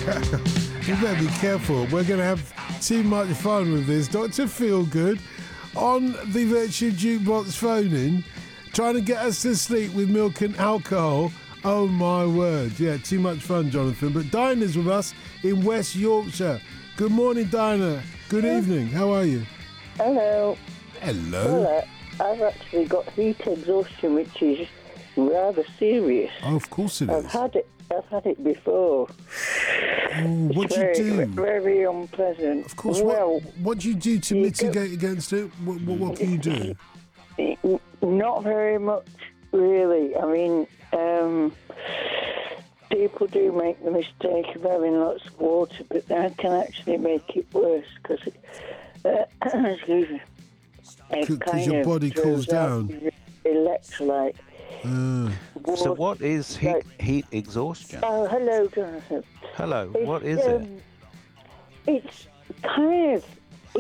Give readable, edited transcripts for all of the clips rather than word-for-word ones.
You better be careful. We're going to have too much fun with this. Dr. Feelgood on the Virtue Jukebox phone-in, trying to get us to sleep with milk and alcohol. Oh, my word. Yeah, too much fun, Jonathan. But Dinah's with us in West Yorkshire. Good morning, Dinah. Good evening. How are you? Hello. Hello. Well, I've actually got heat exhaustion, which is rather serious. Oh, of course it is. I've had it before. Oh, what do you do? Very unpleasant. Of course. Well, what do you do to mitigate against it? What can you do? Not very much, really. I mean, people do make the mistake of having lots of water, but that can actually make it worse because excuse me. Because your body cools down. Electrolyte. So what is heat exhaustion? Oh, hello, Jonathan. Hello, what is it? It's kind of,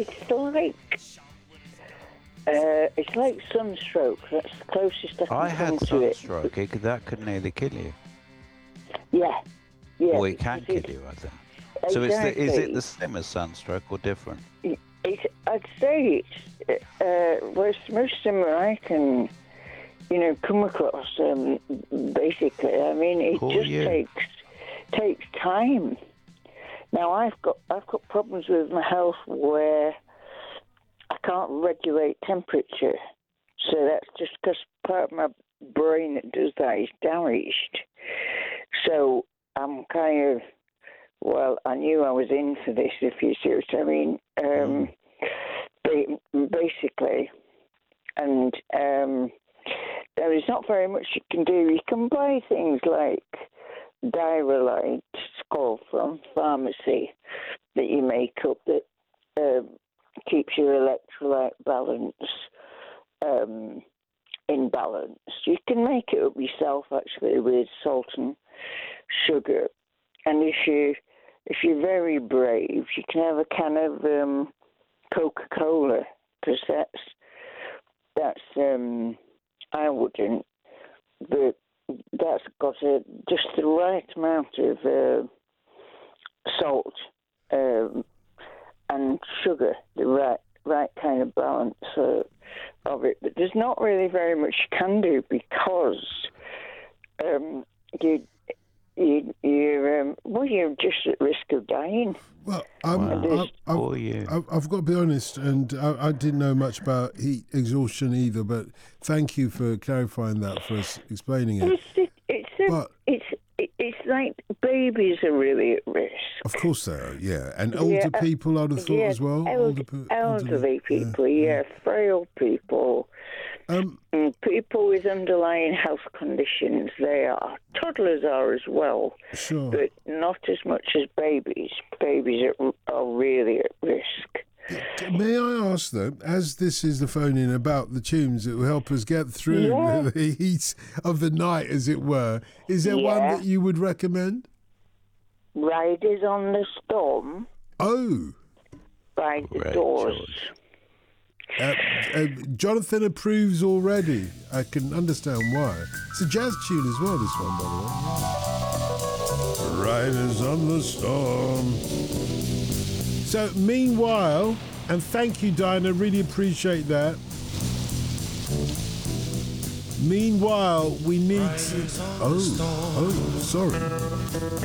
it's like sunstroke. That's the closest I can I had come to it. sunstroke. That could nearly kill you. Yeah. Or it can kill you, I think. So Exactly. is it the same as sunstroke or different? I'd say it's most similar I can, come across. Basically, I mean, it takes time. Now I've got problems with my health where I can't regulate temperature, so that's just because part of my brain that does that is damaged. So I'm kind of, I knew I was in for this, if you see what I mean. Basically, and there is not very much you can do. You can buy things like Diarrhea, it's called, from pharmacy, that you make up that keeps your electrolyte balance in balance. You can make it up yourself, actually, with salt and sugar. And if you're very brave, you can have a can of Coca-Cola, because that's I wouldn't, but that's got just the right amount of salt and sugar, the right kind of balance of it. But there's not really very much you can do because you're just at risk of dying. Well, I've got to be honest, and I didn't know much about heat exhaustion either, but thank you for clarifying that for us, explaining it. It's like babies are really at risk. Of course they are, yeah. And older people, I'd have thought as well. Elderly people, frail people. People with underlying health conditions, they are. Toddlers are as well, sure, but not as much as babies. Babies are really at risk. May I ask, though, as this is the phone-in about the tunes that will help us get through the heat of the night, as it were, is there one that you would recommend? Riders on the Storm. Oh. By the Doors. Jonathan approves already. I can understand why. It's a jazz tune as well, this one, by the way. Riders on the Storm. So, meanwhile, and thank you, Dinah, really appreciate that. Meanwhile, we need to... Oh, sorry.